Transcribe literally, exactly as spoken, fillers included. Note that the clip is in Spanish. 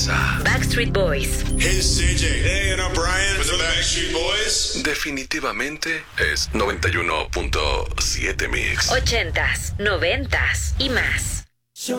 casa. Backstreet Boys. Hey, C J. Hey, and I'm Brian. With the Backstreet Boys. Definitivamente es noventa y uno punto siete Mix. Ochentas, noventas y más.